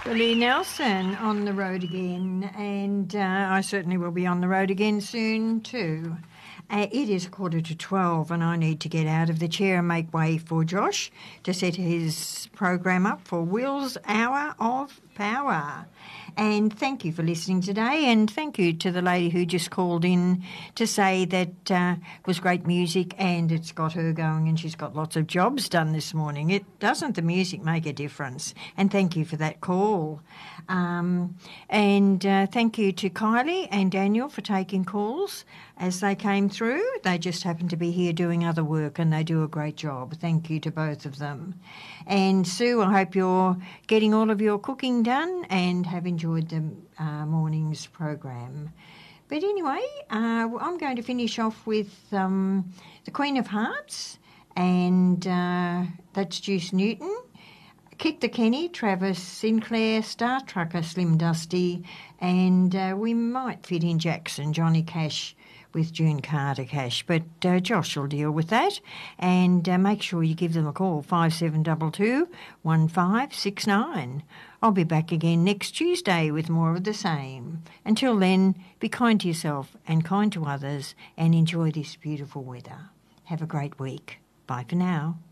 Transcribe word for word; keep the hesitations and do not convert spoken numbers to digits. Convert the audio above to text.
Billy Nelson on the road again, and uh, I certainly will be on the road again soon too. Uh, it is quarter to twelve and I need to get out of the chair and make way for Josh to set his program up for Will's Hour of Power. And thank you for listening today, and thank you to the lady who just called in to say that uh, it was great music and it's got her going and she's got lots of jobs done this morning. It doesn't the music make a difference? And thank you for that call. Um, and uh, thank you to Kylie and Daniel for taking calls as they came through. They just happened to be here doing other work and they do a great job. Thank you to both of them. And Sue, I hope you're getting all of your cooking done and have enjoyed the uh, morning's program. But anyway, uh, I'm going to finish off with um, the Queen of Hearts, and uh, that's Juice Newton. Kick the Kenny, Travis Sinclair, Star Trucker, Slim Dusty, and uh, we might fit in Jackson, Johnny Cash with June Carter Cash. But uh, Josh will deal with that. And uh, make sure you give them a call, five seven two two, one five six nine. I'll be back again next Tuesday with more of the same. Until then, be kind to yourself and kind to others and enjoy this beautiful weather. Have a great week. Bye for now.